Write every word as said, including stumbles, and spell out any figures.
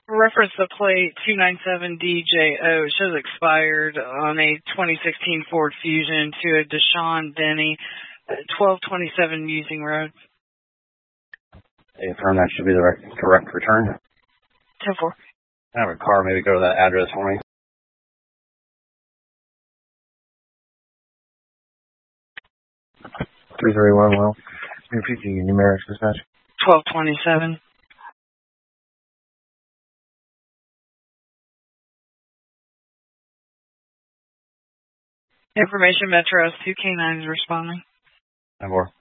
Reference the plate two nine seven D J O. It shows expired on a twenty sixteen Ford Fusion to a Deshaun Denny, twelve twenty-seven Musing Road. They affirm that should be the correct, correct return. ten four. I have a car, maybe go to that address for me. three three one, well, repeat the numerics dispatch. twelve twenty-seven. Information Metro has two K nines responding. ten four.